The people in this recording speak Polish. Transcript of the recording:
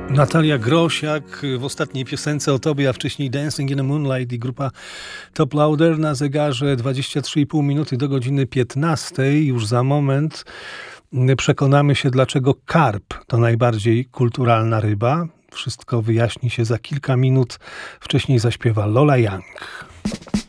Natalia Grosiak w ostatniej piosence o tobie, a wcześniej Dancing in the Moonlight i grupa Top Loader. Na zegarze 23,5 minuty do godziny 15. Już za moment przekonamy się, dlaczego karp to najbardziej kulturalna ryba. Wszystko wyjaśni się za kilka minut. Wcześniej zaśpiewa Lola Young.